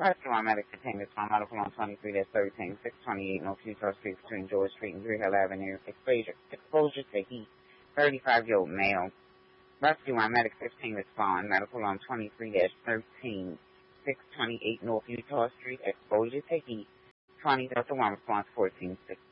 Rescue on medic containment from Medical on 23-13, 628 North Utah Street between George Street and Greenhill Avenue. Exposure to heat. 35-year-old male. Rescue on medic 15 respond. Medical on 23-13, 628 North Utah Street. Exposure to heat. 20 Delta 1 response 14-6.